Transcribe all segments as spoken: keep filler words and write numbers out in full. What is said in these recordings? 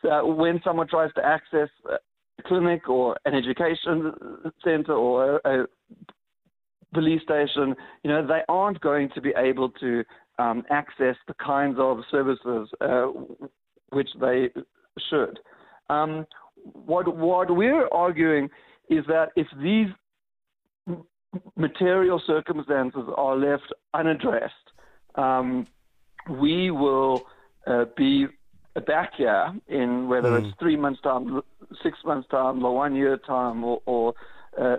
that when someone tries to access a clinic or an education center or a, a police station, you know, they aren't going to be able to um, access the kinds of services uh, which they should. Um, what what we're arguing is that if these material circumstances are left unaddressed, um, we will uh, be back here in whether mm. it's three months' time, six months' time, or one year time, or, or uh,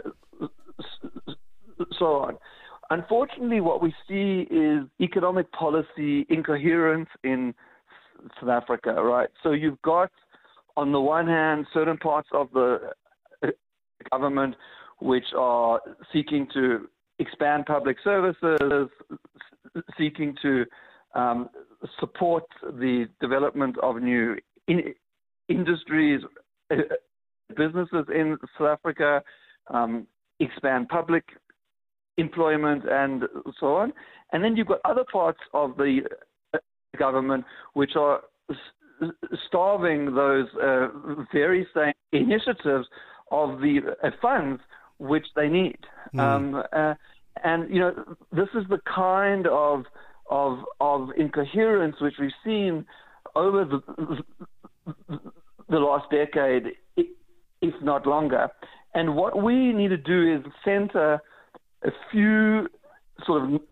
so on. Unfortunately, what we see is economic policy incoherence in South Africa, right? So you've got, on the one hand, certain parts of the government which are seeking to expand public services, seeking to um, support the development of new in- industries, businesses in South Africa, um, expand public employment, and so on. And then you've got other parts of the government which are starving those uh, very same initiatives of the uh, funds which they need. Mm. Um, uh, and, you know, this is the kind of of of incoherence which we've seen over the, the last decade, if not longer. And what we need to do is center a few sort of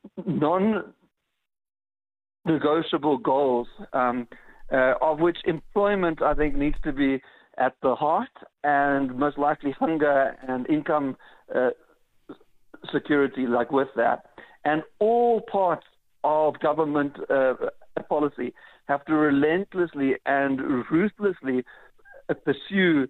non-negotiable goals, um, uh, of which employment, I think, needs to be at the heart, and most likely hunger and income uh, security, like with that. And all parts of government uh, policy have to relentlessly and ruthlessly pursue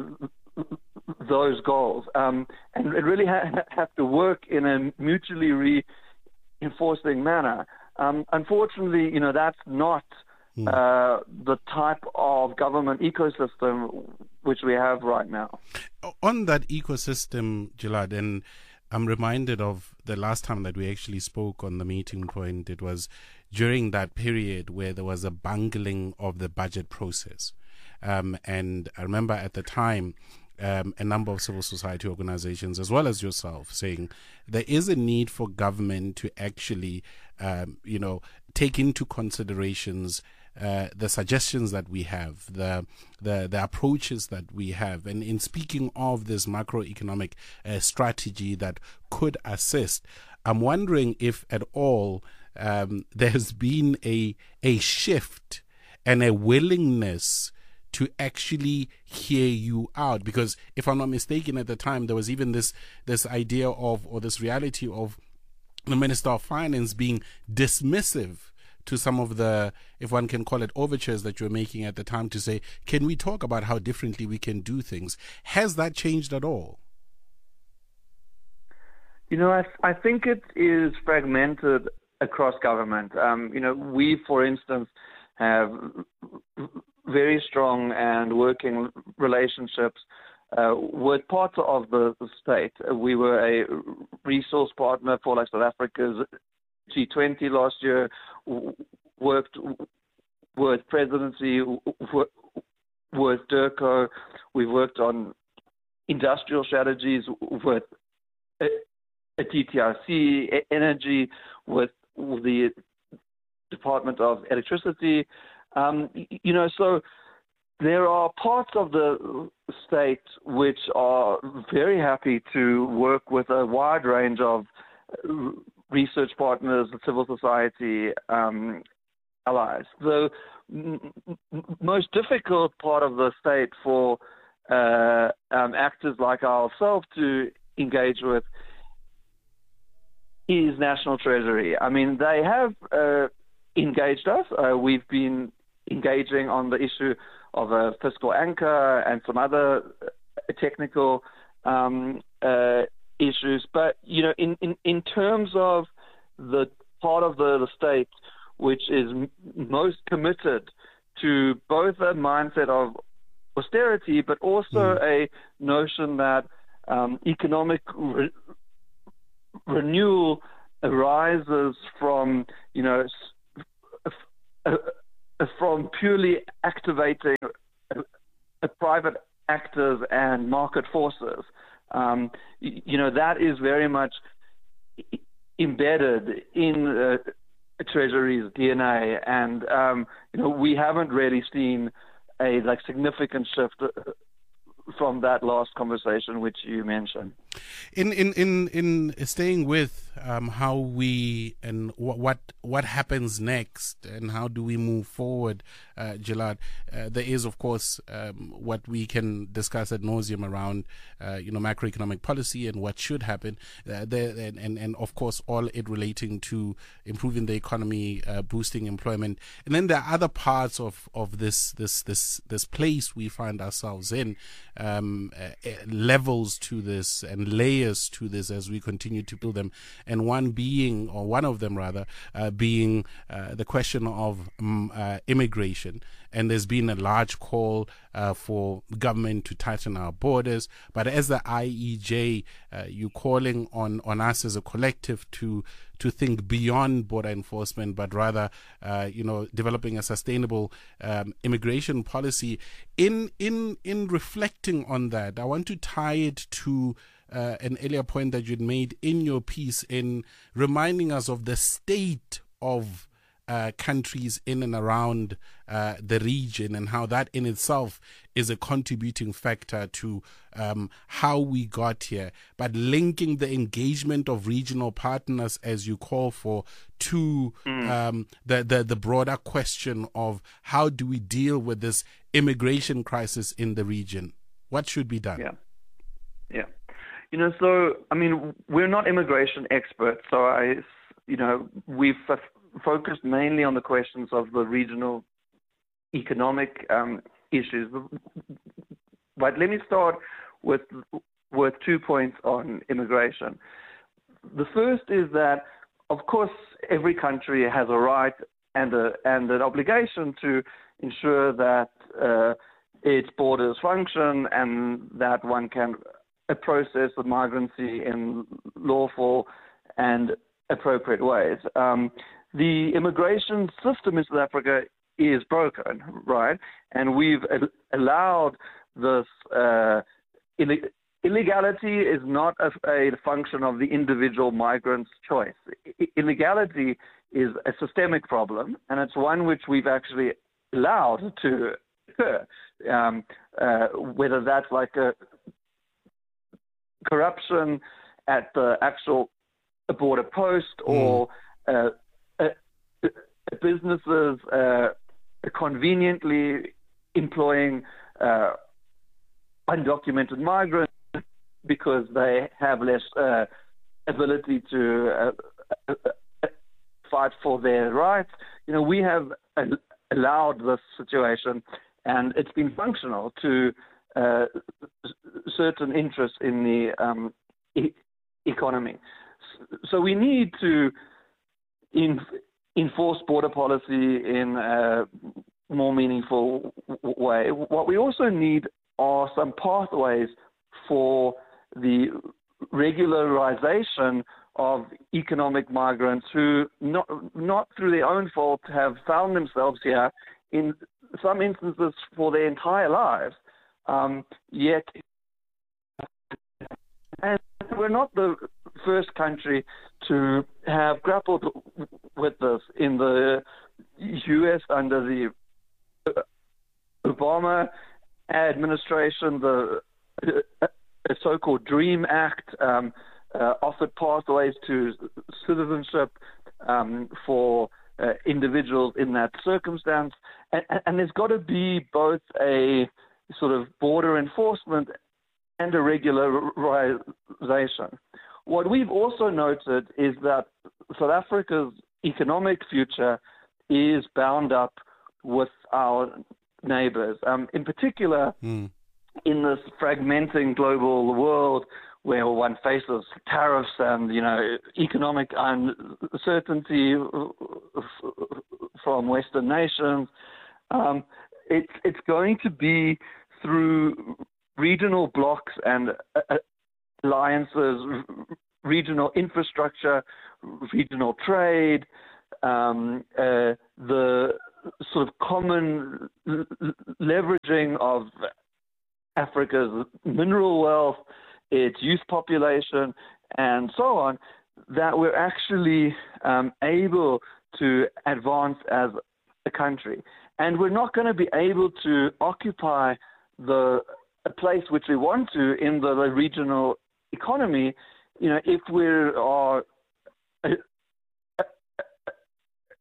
those goals, um, and it really ha- have to work in a mutually reinforcing manner. Um, unfortunately, you know, that's not mm. uh, the type of government ecosystem which we have right now. On that ecosystem, Gilad, and I'm reminded of the last time that we actually spoke on the meeting point. It was during that period where there was a bungling of the budget process. Um, and I remember at the time, um, a number of civil society organizations, as well as yourself, saying there is a need for government to actually, um, you know, take into considerations Uh, the suggestions that we have, the, the the approaches that we have. And in speaking of this macroeconomic uh, strategy that could assist, I'm wondering if at all um, there's been a a shift and a willingness to actually hear you out. Because if I'm not mistaken, at the time, there was even this this idea of, or this reality of the Minister of Finance being dismissive to some of the, if one can call it, overtures that you're making at the time to say, can we talk about how differently we can do things? Has that changed at all? You know, I, I think it is fragmented across government. Um, you know, we, for instance, have very strong and working relationships uh, with parts of the, the state. We were a resource partner for like South Africa's G twenty last year, worked with presidency, with DIRCO. We've worked on industrial strategies with T T R C, energy, with the Department of Electricity. Um, you know, so there are parts of the state which are very happy to work with a wide range of research partners, civil society, um, allies. The m- m- most difficult part of the state for uh, um, actors like ourselves to engage with is National Treasury. I mean, they have uh, engaged us. Uh, we've been engaging on the issue of a fiscal anchor and some other technical um, uh, issues. But, you know, in, in, in terms of the part of the, the state which is m- most committed to both a mindset of austerity, but also mm. a notion that um, economic re- renewal arises from, you know, a, from purely activating uh, private actors and market forces. Um, you know, that is very much embedded in uh, Treasury's D N A, and um, you know, we haven't really seen a like significant shift from that last conversation which you mentioned. In in in in staying with um, how we and what what what happens next and how do we move forward, uh, Gilad, uh, there is of course um, what we can discuss ad nauseum around uh, you know macroeconomic policy and what should happen, uh, there and, and and of course all it relating to improving the economy, uh, boosting employment, and then there are other parts of of this this this this place we find ourselves in, um, uh, levels to this and layers to this as we continue to build them, and one being, or one of them rather, uh, being uh, the question of um, uh, immigration. And there's been a large call uh, for government to tighten our borders. But as the I E J, uh, you're calling on, on us as a collective to to think beyond border enforcement, but rather, uh, you know, developing a sustainable um, immigration policy. In in in reflecting on that, I want to tie it to uh, an earlier point that you'd made in your piece in reminding us of the state of Uh, countries in and around uh, the region, and how that in itself is a contributing factor to um, how we got here, but linking the engagement of regional partners, as you call for, to mm. um, the, the, the broader question of how do we deal with this immigration crisis in the region? What should be done? Yeah, yeah. You know, so, I mean, we're not immigration experts, so I, you know, we've focused mainly on the questions of the regional economic um, issues. But let me start with with two points on immigration. The first is that, of course, every country has a right and a, and an obligation to ensure that uh, its borders function and that one can process the migrancy in lawful and appropriate ways. Um, The immigration system in South Africa is broken, right? And we've allowed this uh, ill- illegality is not a, a function of the individual migrant's choice. I- illegality is a systemic problem, and it's one which we've actually allowed to occur. Um, uh, whether that's like a corruption at the actual border post, or mm. uh, Uh, businesses uh, conveniently employing uh, undocumented migrants because they have less uh, ability to uh, uh, fight for their rights. You know, we have uh, allowed this situation, and it's been functional to uh, certain interests in the um, e- economy. So we need to in enforce border policy in a more meaningful way. What we also need are some pathways for the regularization of economic migrants who, not, not through their own fault, have found themselves here in some instances for their entire lives. Um, yet, and we're not the first country to have grappled with this. In the U S under the Obama administration, the so-called DREAM Act um, uh, offered pathways to citizenship um, for uh, individuals in that circumstance. And, and there's got to be both a sort of border enforcement and a regularization. What we've also noted is that South Africa's economic future is bound up with our neighbors. Um, in particular, mm. in this fragmenting global world where one faces tariffs and, you know, economic uncertainty from Western nations, um, it's it's going to be through regional blocs and uh, alliances, regional infrastructure, regional trade, um, uh, the sort of common leveraging of Africa's mineral wealth, its youth population, and so on, that we're actually um, able to advance as a country. And we're not going to be able to occupy the a place which we want to in the, the regional economy, you know, if we are uh, uh, uh,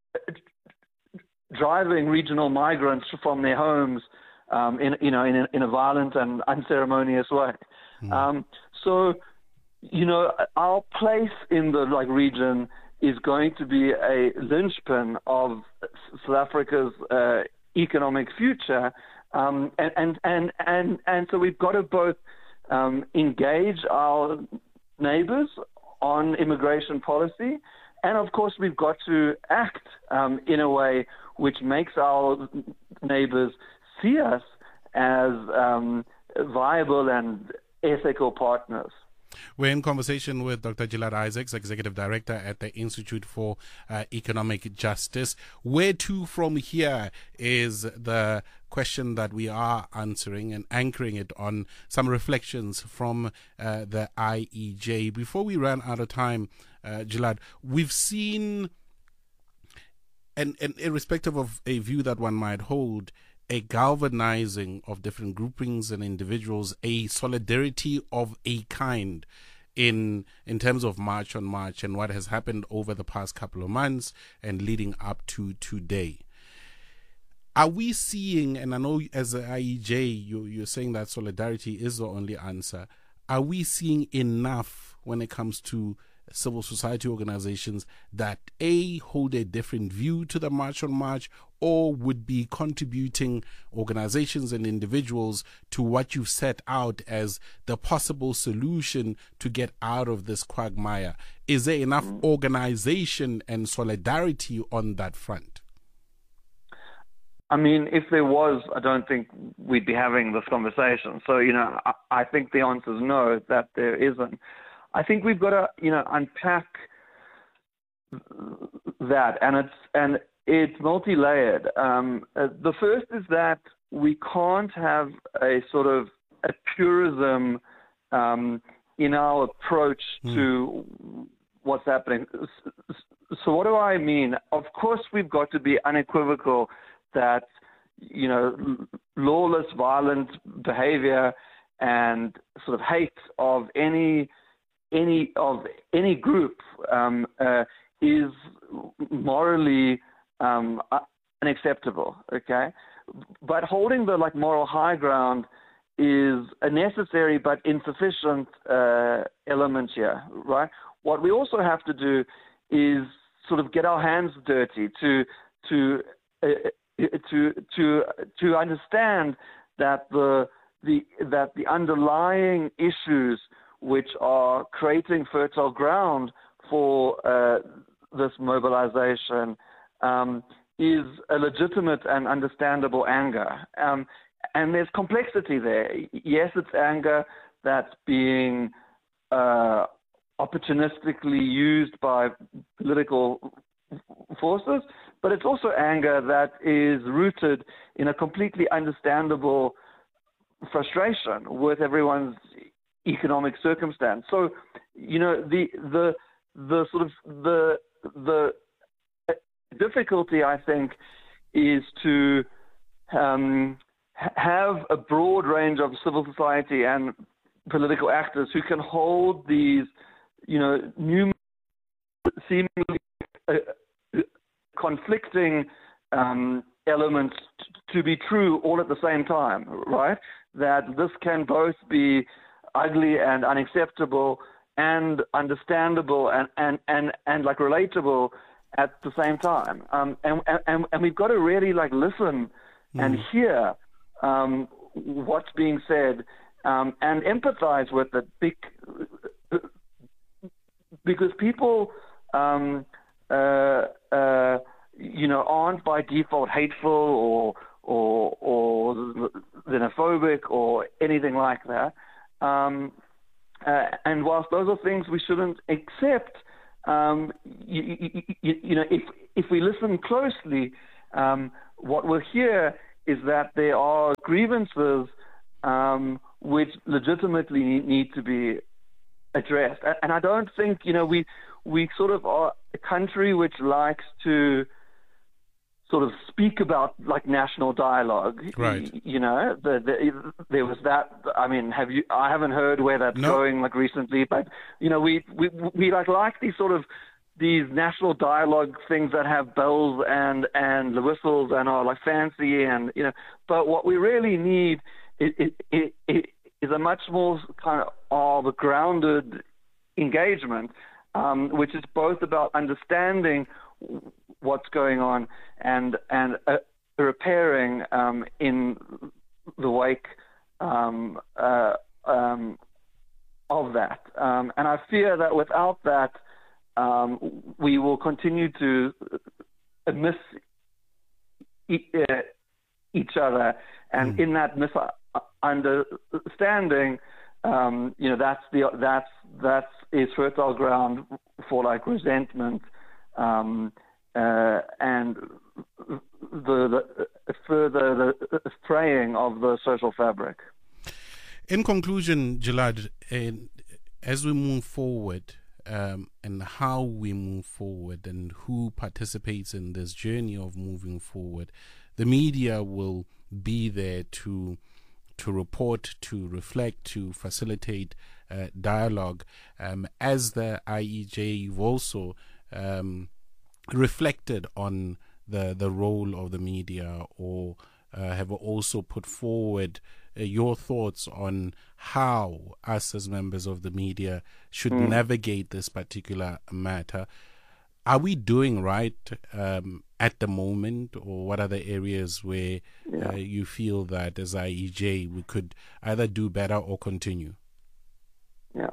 driving regional migrants from their homes, um, in you know, in a, in a violent and unceremonious way. Mm. Um, so, you know, our place in the like region is going to be a linchpin of South Africa's uh, economic future, um, and, and and and and so we've got to both um, engage our neighbors on immigration policy, and of course we've got to act um, in a way which makes our neighbors see us as um, viable and ethical partners. We're in conversation with Doctor Gilad Isaacs, Executive Director at the Institute for uh, Economic Justice. Where to from here is the question that we are answering and anchoring it on some reflections from uh, the I E J. Before we run out of time, uh, Gilad, we've seen, and, and irrespective of a view that one might hold, a galvanizing of different groupings and individuals, a solidarity of a kind in in terms of March on March and what has happened over the past couple of months and leading up to today. Are we seeing, and I know as an I E J, you, you're saying that solidarity is the only answer, are we seeing enough when it comes to civil society organizations that A, hold a different view to the March on March, or would be contributing organizations and individuals to what you've set out as the possible solution to get out of this quagmire? Is there enough organization and solidarity on that front? I mean, if there was, I don't think we'd be having this conversation. So, you know, I, I think the answer is no, that there isn't. I think we've got to, you know, unpack that, and it's and it's multi-layered. Um, uh, the first is that we can't have a sort of a purism um, in our approach mm. to what's happening. So, what do I mean? Of course, we've got to be unequivocal that, you know, lawless, violent behavior and sort of hate of any any of any group um, uh, is morally um, unacceptable. Okay, but holding the like moral high ground is a necessary but insufficient uh, element here, right? What we also have to do is sort of get our hands dirty to to uh, to to to understand that the the that the underlying issues which are creating fertile ground for uh, this mobilization um, is a legitimate and understandable anger. Um, and there's complexity there. Yes, it's anger that's being uh, opportunistically used by political forces, but it's also anger that is rooted in a completely understandable frustration with everyone's economic circumstance. So, you know, the the the sort of the the difficulty, I think, is to um, have a broad range of civil society and political actors who can hold these, you know, new seemingly uh, conflicting um, elements t- to be true all at the same time, right? That this can both be ugly and unacceptable and understandable and, and, and, and like relatable at the same time. Um, and, and, and we've got to really like listen mm. and hear um, what's being said um, and empathize with it because people, um, uh, uh, you know, aren't by default hateful or, or, or xenophobic or anything like that. Um, uh, and whilst those are things we shouldn't accept, um, you, you, you, you know, if if we listen closely, Um, what we'll hear is that there are grievances um, which legitimately need to be addressed. And I don't think, you know, we we sort of are a country which likes to sort of speak about like national dialogue. Right. You, you know, the, the, there was that. I mean, have you? I haven't heard where that's no. going like recently, but you know, we we we like like these sort of these national dialogue things that have bells and and the whistles and are like fancy and you know. But what we really need is it, it, it is a much more kind of, of a grounded engagement, um, which is both about understanding what's going on and and uh, repairing um, in the wake um, uh, um, of that. Um, and I fear that without that, um, we will continue to miss e- uh, each other, and mm. in that misunderstanding, um, you know, that's the that's that's is fertile ground for like resentment. Um, uh, and the, the further the fraying of the social fabric. In conclusion, Gilad, uh, as we move forward um, and how we move forward and who participates in this journey of moving forward, the media will be there to to report, to reflect, to facilitate uh, dialogue. Um, as the I E J, you've also um, reflected on the the role of the media, or uh, have also put forward uh, your thoughts on how us as members of the media should mm. navigate this particular matter. Are we doing right um, at the moment, or what are the areas where yeah. uh, you feel that as I E J we could either do better or continue? Yeah.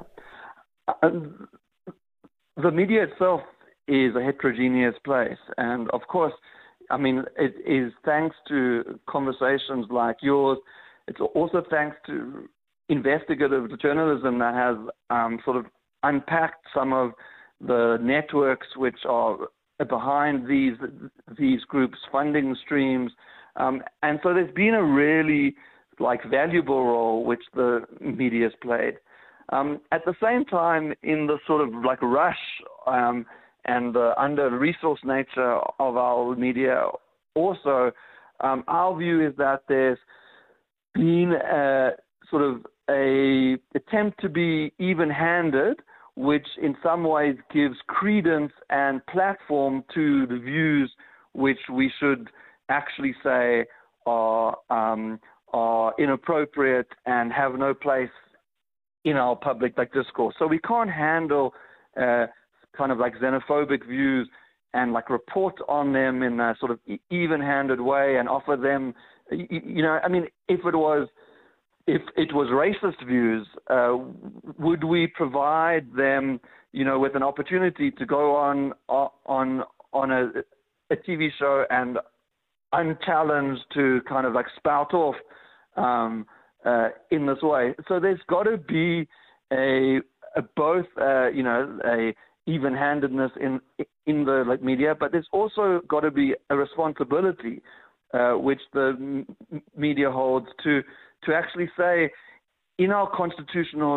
Um, the media itself is a heterogeneous place. And of course, I mean, it is thanks to conversations like yours. It's also thanks to investigative journalism that has um, sort of unpacked some of the networks which are behind these these groups' funding streams. Um, and so there's been a really like valuable role which the media has played. Um, at the same time, in the sort of like rush um, and the under-resourced nature of our media also, um, our view is that there's been a sort of a attempt to be even-handed, which in some ways gives credence and platform to the views which we should actually say are um, are inappropriate and have no place in our public like discourse. So we can't handle uh, kind of like xenophobic views and like report on them in a sort of even-handed way and offer them, you, you know, I mean, if it was if it was racist views, uh, would we provide them, you know, with an opportunity to go on on on a, a T V show and unchallenged to kind of like spout off um, uh, in this way? So there's got to be a, a both, uh, you know, a even-handedness in in the like media, but there's also got to be a responsibility uh, which the m- media holds to. to actually say, in our constitutional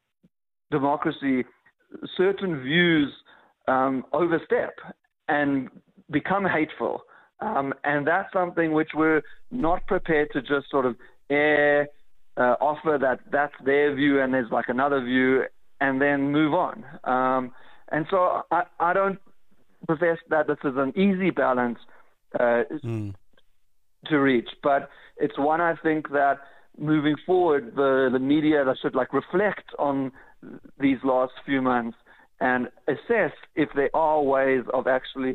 democracy, certain views um, overstep and become hateful. Um, and that's something which we're not prepared to just sort of air, uh, offer that that's their view and there's like another view and then move on. Um, and so I, I don't profess that this is an easy balance uh, mm. to reach, but it's one I think that moving forward, the, the media that should like reflect on these last few months and assess if there are ways of actually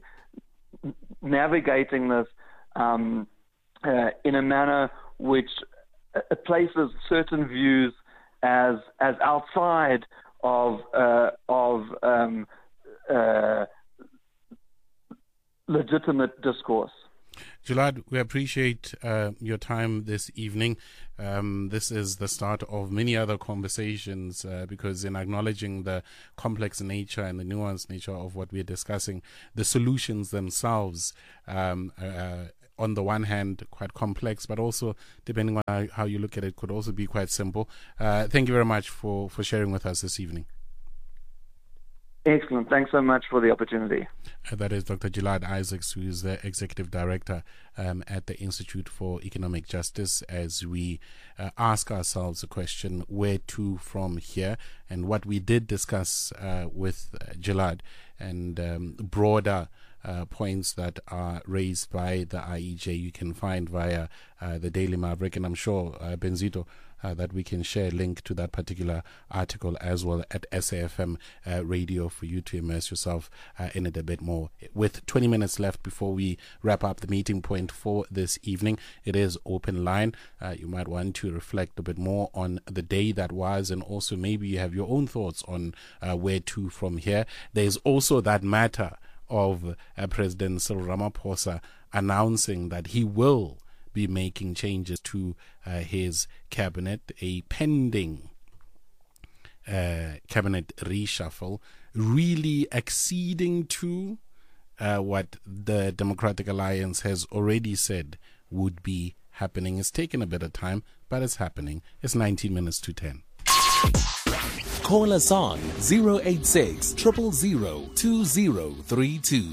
navigating this um, uh, in a manner which uh, places certain views as as outside of uh, of um, uh, legitimate discourse. Gilad, we appreciate uh, your time this evening. Um, this is the start of many other conversations uh, because in acknowledging the complex nature and the nuanced nature of what we're discussing, the solutions themselves, um, uh, on the one hand, quite complex, but also, depending on how you look at it, could also be quite simple. Uh, thank you very much for, for sharing with us this evening. Excellent. Thanks so much for the opportunity. Uh, that is Doctor Gilad Isaacs, who is the Executive Director um, at the Institute for Economic Justice, as we uh, ask ourselves the question, where to from here? And what we did discuss uh, with uh, Gilad and um, broader uh, points that are raised by the I E J, you can find via uh, the Daily Maverick, and I'm sure, uh, Benzito, Uh, that we can share a link to that particular article as well at S A F M uh, radio for you to immerse yourself uh, in it a bit more. With twenty minutes left before we wrap up the meeting point for this evening, it is open line. Uh, you might want to reflect a bit more on the day that was, and also maybe you have your own thoughts on uh, where to from here. There's also that matter of uh, President Cyril Ramaphosa announcing that he will be making changes to uh, his cabinet, a pending uh, cabinet reshuffle, really acceding to uh, what the Democratic Alliance has already said would be happening. It's taken a bit of time, but it's happening. It's nineteen minutes to ten. Call us on zero eight six, zero zero zero, two zero three two.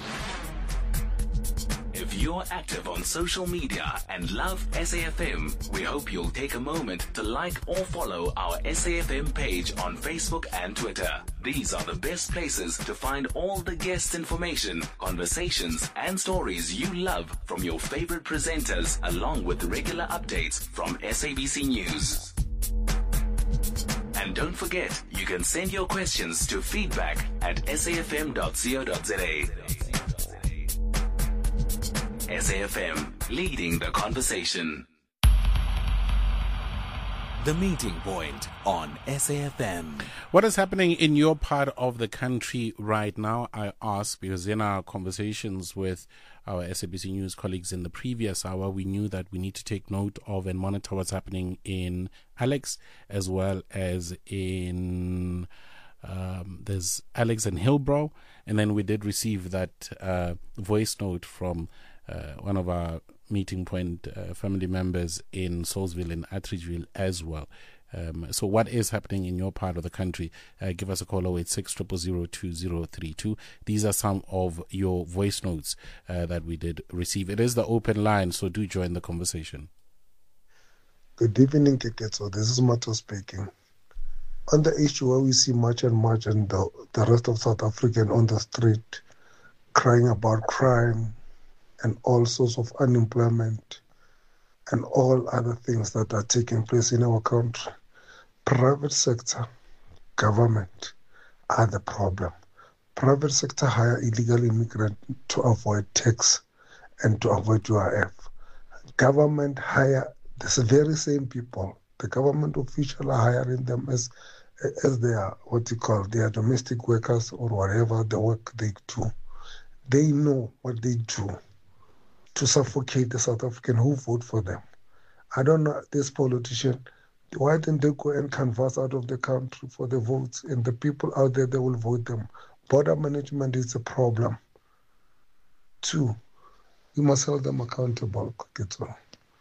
If you're active on social media and love S A F M, we hope you'll take a moment to like or follow our S A F M page on Facebook and Twitter. These are the best places to find all the guest information, conversations, and stories you love from your favorite presenters, along with regular updates from S A B C News. And don't forget, you can send your questions to feedback at s a f m dot co dot z a. S A F M, leading the conversation. The Meeting Point on S A F M. What is happening in your part of the country right now, I ask, because in our conversations with our S A B C News colleagues in the previous hour, we knew that we need to take note of and monitor what's happening in Alex, as well as in... Um, there's Alex and Hillbrow, and then we did receive that uh, voice note from uh, one of our Meeting Point uh, family members in Salisbury and Attridgeville as well. Um, so what is happening in your part of the country? Uh, give us a call, oh eight six, zero zero zero, two zero three two. These are some of your voice notes uh, that we did receive. It is the open line, so do join the conversation. Good evening, Keketso. This is Mato speaking. On the issue where we see much and much and the, the rest of South African on the street crying about crime and all sorts of unemployment and all other things that are taking place in our country, private sector, government are the problem. Private sector hire illegal immigrants to avoid tax and to avoid U I F. Government hire the very same people. The government officials are hiring them as as their, what you call, their domestic workers or whatever the work they do. They know what they do to suffocate the South African who vote for them. I don't know, this politician, why didn't they go and canvass out of the country for the votes, and the people out there, they will vote them. Border management is a problem. Two, we must hold them accountable. That's all.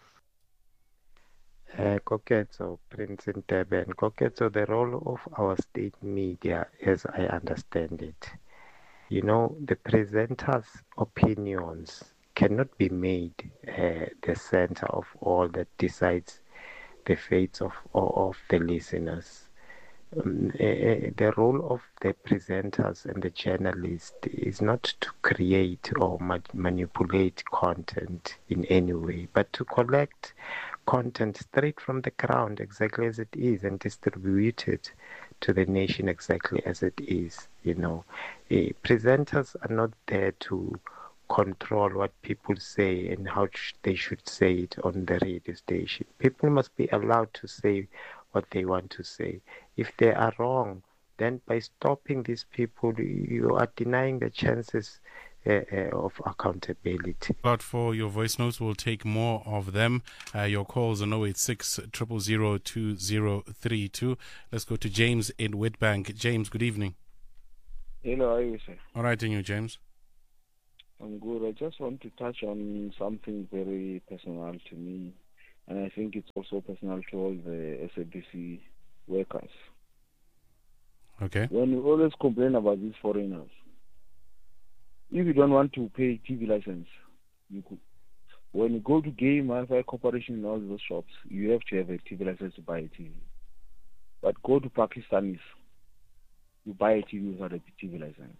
Uh, Koketso, Prince in Durban. Koketso, the role of our state media, as I understand it, you know, the presenters' opinions cannot be made uh, the center of all that decides the fates of, of the listeners. Um, uh, the role of the presenters and the journalists is not to create or ma- manipulate content in any way, but to collect content straight from the ground exactly as it is and distribute it to the nation exactly as it is. You know, uh, presenters are not there to control what people say and how sh- they should say it on the radio station. People must be allowed to say what they want to say. If they are wrong, then by stopping these people, you are denying the chances uh, uh, of accountability. But for your voice notes, we'll take more of them. Uh, your calls on oh eight six, zero zero zero, two zero three two. Let's go to James in Witbank. James, good evening. Hello, how are you, sir? All right, and you, James? I'm good. I just want to touch on something very personal to me, and I think it's also personal to all the S A B C workers. Okay. When we always complain about these foreigners, if you don't want to pay T V license, you could. When you go to Game Wi-Fi Corporation and all those shops, you have to have a T V license to buy a T V. But go to Pakistanis, you buy a T V without a T V license.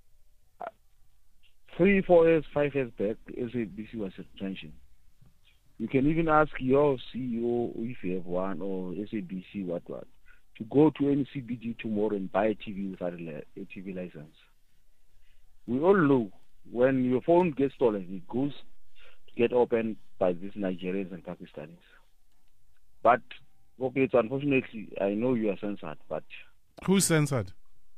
Three, four years, five years back, S A B C was attention. You can even ask your C E O, if you have one, or S A B C, what, what, to go to any C B D tomorrow and buy a T V without a, a T V license. We all know when your phone gets stolen, it goes to get opened by these Nigerians and Pakistanis. But, okay, it's unfortunately, I know you are censored, but... Who's censored?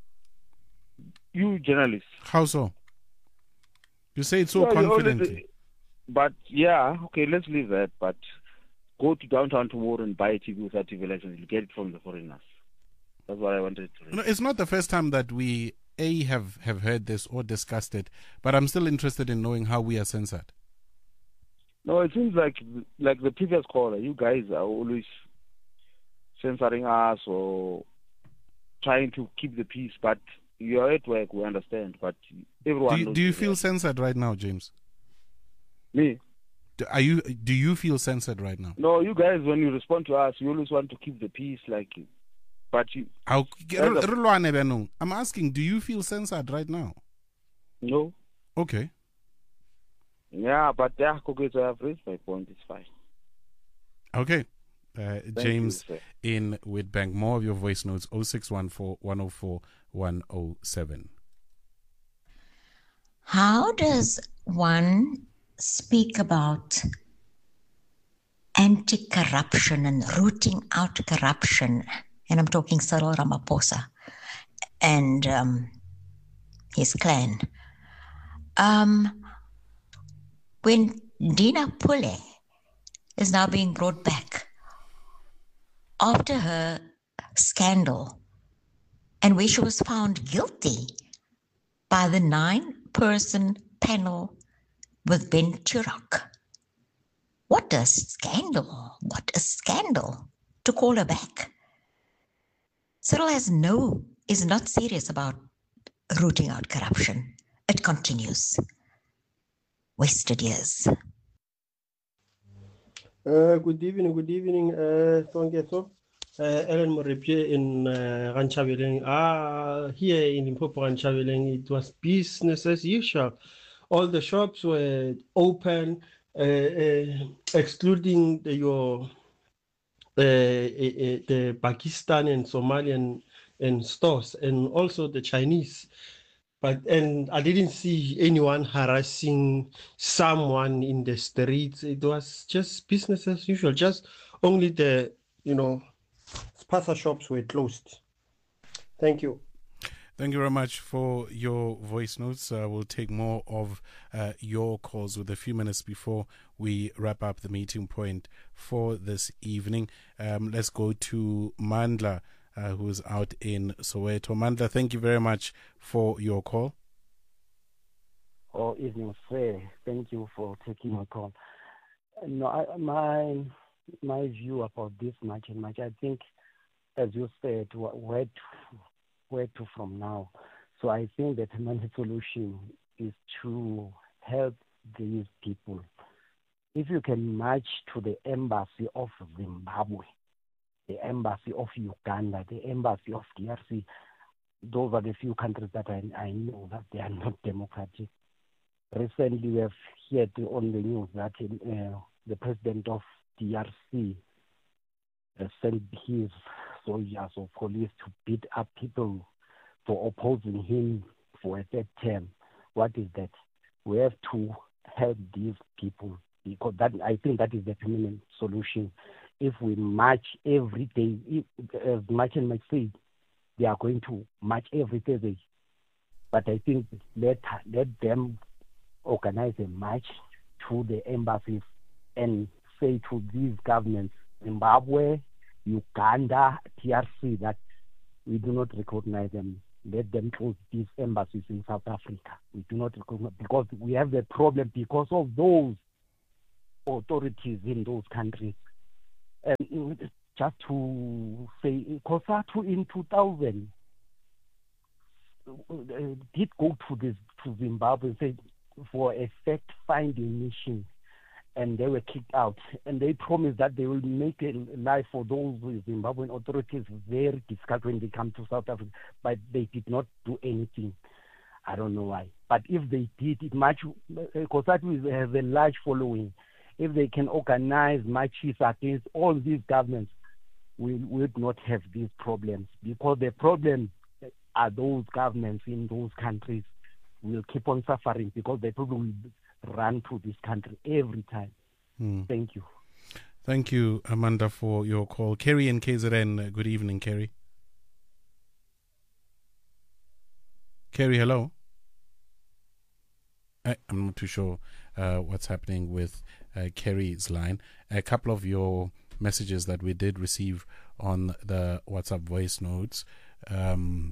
You journalists. How so? You say it so well, confidently. Already, but, yeah, okay, let's leave that, but go to downtown tomorrow and buy a T V without T V license. You'll get it from the foreigners. That's what I wanted to read. No, it's not the first time that we... A, have, have heard this or discussed it, but I'm still interested in knowing how we are censored. No, it seems like like the previous caller, you guys are always censoring us or trying to keep the peace, but you're at work, we understand, but everyone Do you, knows do you that. feel censored right now, James? Me? Do, are you, do you feel censored right now? No, you guys, when you respond to us, you always want to keep the peace, like... But you, I'll, I'm asking, do you feel censored right now? No. Okay. Yeah, but yeah, okay, so I've raised my point. It's fine. Okay. Uh, James you, in Witbank. More of your voice notes, oh six one four, one oh four, one oh seven. How does one speak about anti-corruption and rooting out corruption? And I'm talking Cyril Ramaphosa and um, his clan. Um, when Dina Pule is now being brought back after her scandal and where she was found guilty by the nine-person panel with Ben Turok. What a scandal. What a scandal to call her back. Cyril has no, is not serious about rooting out corruption. It continues. Wasted years. Uh, good evening, good evening, uh, Songeso. Uh, Ellen Morepie in uh, Ranchaveleng. Ah, here in Limpopo Ranchaveleng, it was business as usual. All the shops were open, uh, uh, excluding the, your uh, uh, the Pakistan and Somalian and stores, and also the Chinese. But and I didn't see anyone harassing someone in the streets. It was just business as usual. Just only the you know spaza shops were closed. Thank you. Thank you very much for your voice notes. Uh, we'll take more of uh, your calls with a few minutes before we wrap up the meeting point for this evening. Um, let's go to Mandla, uh, who's out in Soweto. Mandla, thank you very much for your call. Oh, evening, sir. Thank you for taking my call. No, I, my my view about this match and match, I think, as you said, where to, where to from now. So I think that the main solution is to help these people. If you can march to the embassy of Zimbabwe, the embassy of Uganda, the embassy of D R C, those are the few countries that I, I know that they are not democratic. Recently, we have heard on the news that uh, the president of D R C uh, sent his soldiers or police to beat up people for opposing him for a third term. What is that? We have to help these people, because that I think that is the permanent solution. If we march every day, if, as March and March said, they are going to march every Thursday. But I think let let them organize a march to the embassies and say to these governments, Zimbabwe, Uganda, T R C, that we do not recognize them. Let them close these embassies in South Africa. We do not recognize, because we have the problem because of those authorities in those countries. And just to say, COSATU in two thousand did go to this to Zimbabwe and said for a fact-finding mission, and they were kicked out. And they promised that they will make a life for those Zimbabwean authorities very difficult when they come to South Africa, but they did not do anything. I don't know why. But if they did, it much COSATU has a large following. If they can organize marches against all these governments, we would not have these problems, because the problem are those governments in those countries will keep on suffering because they probably will run to this country every time. Hmm. Thank you. Thank you, Amanda, for your call. Kerry in K Z N, good evening, Kerry. Kerry, hello. I, I'm not too sure uh, what's happening with uh, Kerry's line. A couple of your messages that we did receive on the WhatsApp voice notes. Um,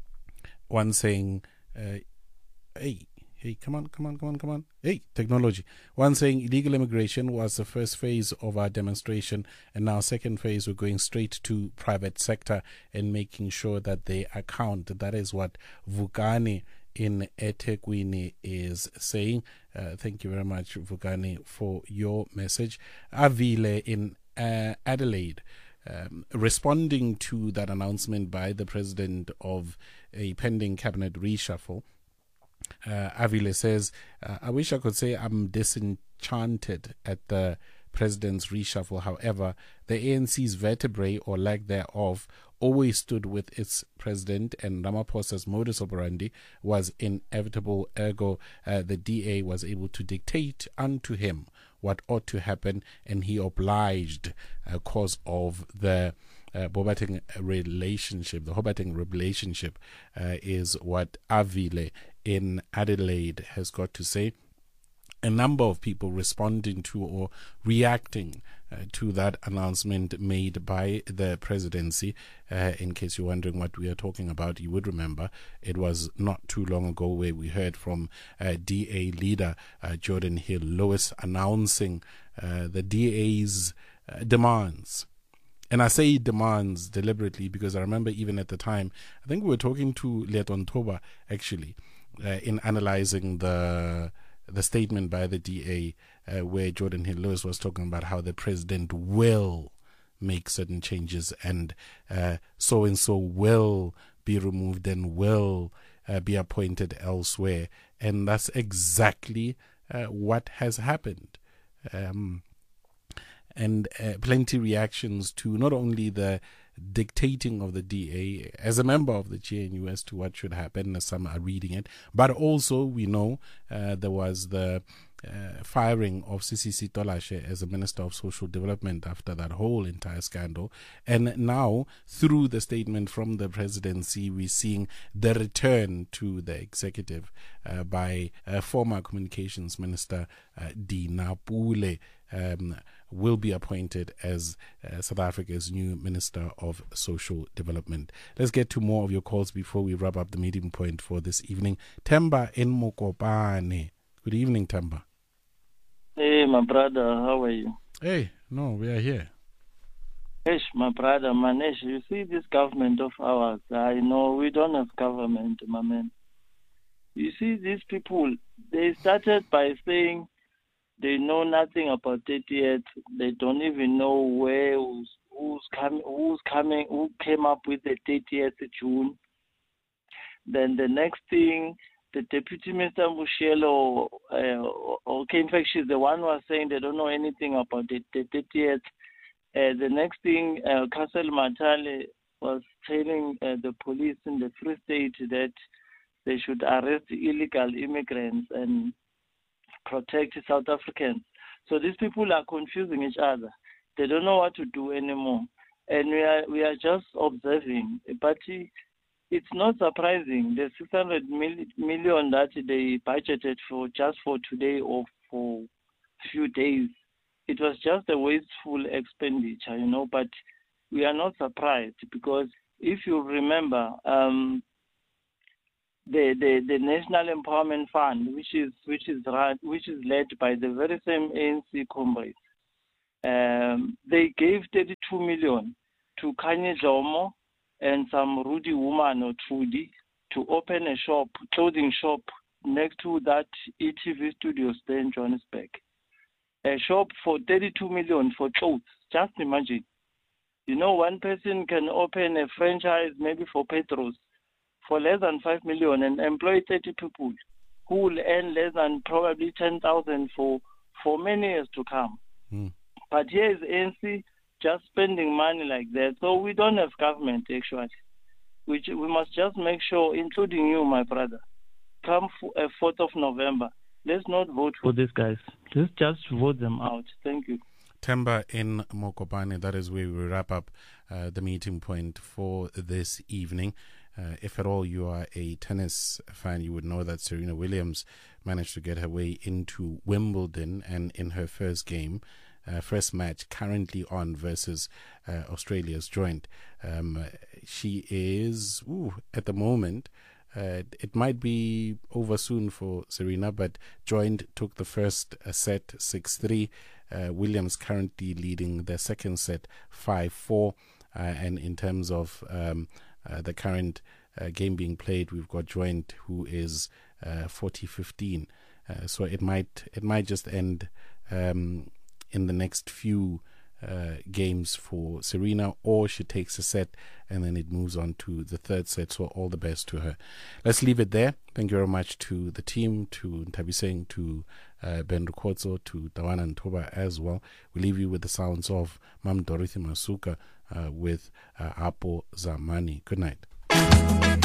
one saying, uh, hey, hey, come on, come on, come on, come on. Hey, technology. One saying illegal immigration was the first phase of our demonstration, and now second phase, we're going straight to private sector and making sure that they account. That is what Vukani in eThekwini is saying. Uh, thank you very much, Vukani, for your message. Avile in uh, Adelaide, um, responding to that announcement by the president of a pending cabinet reshuffle, uh, Avile says, uh, I wish I could say I'm disenchanted at the president's reshuffle. However, the A N C's vertebrae, or lack thereof, always stood with its president, and Ramaphosa's modus operandi was inevitable. Ergo, uh, the D A was able to dictate unto him what ought to happen, and he obliged uh, cause of the uh, Bobating relationship. The Hobating relationship uh, is what Avile in Adelaide has got to say. A number of people responding to or reacting uh, to that announcement made by the presidency. Uh, in case you're wondering what we are talking about, you would remember it was not too long ago where we heard from uh, D A leader uh, Jordan Hill Lewis announcing uh, the D A's uh, demands. And I say demands deliberately because I remember even at the time, I think we were talking to Leeton Toba actually uh, in analyzing the the statement by the D A uh, where Jordan Hill Lewis was talking about how the president will make certain changes and uh, so and so will be removed and will uh, be appointed elsewhere. And that's exactly uh, what has happened. Um, and uh, plenty reactions to not only the dictating of the D A as a member of the G N U as to what should happen, as some are reading it, but also we know uh, there was the uh, firing of C C C Tolashe as a Minister of Social Development after that whole entire scandal, and now through the statement from the presidency we're seeing the return to the executive uh, by uh, former Communications Minister uh, Dina Pule. Um, will be appointed as uh, South Africa's new Minister of Social Development. Let's get to more of your calls before we wrap up the meeting point for this evening. Temba in Mokopane. Good evening, Temba. Hey, my brother, how are you? Hey, no, we are here. Hey, my brother, Manesh, you see this government of ours, I know we don't have government, my man. You see, these people, they started by saying they know nothing about it yet. They don't even know where who's, who's coming, who's coming, who came up with the thirtieth of June. Then the next thing, the Deputy Minister Mushielo, uh, okay, in fact, she's the one who was saying they don't know anything about it, the thirtieth. Uh, the next thing, uh, Castle Matale was telling uh, the police in the Free State that they should arrest illegal immigrants and protect South Africans. So these people are confusing each other. They don't know what to do anymore. And we are we are just observing. But it's not surprising. The six hundred million that they budgeted for just for today or for a few days, it was just a wasteful expenditure, you know, but we are not surprised because if you remember, um, the, the, the National Empowerment Fund, which is which is run, which is led by the very same A N C comrades, um, they gave thirty-two million to Kanye Jomo and some Rudy woman or Trudy to open a shop, clothing shop next to that E T V studios there in Johannesburg. A shop for thirty-two million for clothes. Just imagine. You know, one person can open a franchise maybe for petrol for less than five million and employ thirty people who will earn less than probably ten thousand for, for many years to come. Mm. But here is A N C just spending money like that. So we don't have government, actually. Which we must just make sure, including you, my brother, come for, uh, fourth of November. Let's not vote for these guys. Let's just vote them out. Thank you. Temba in Mokopane, that is where we wrap up uh, the meeting point for this evening. Uh, if at all you are a tennis fan, you would know that Serena Williams managed to get her way into Wimbledon, and in her first game, uh, first match currently on versus uh, Australia's joint, um, she is, ooh, at the moment, Uh, it might be over soon for Serena, but joint took the first uh, set six three. Uh, Williams currently leading the second set five four. Uh, and in terms of um, uh, the current uh, game being played, we've got joint who is uh, forty fifteen. Uh, so it might it might just end um, in the next few Uh, games for Serena, or she takes a set and then it moves on to the third set. So all the best to her. Let's leave it there. Thank you very much to the team, to Ntabiseng, to uh, Ben Rukotso, to Tawana and Toba as well. We leave you with the sounds of Mam Dorothy Masuka uh, with uh, Apo Zamani. Good night.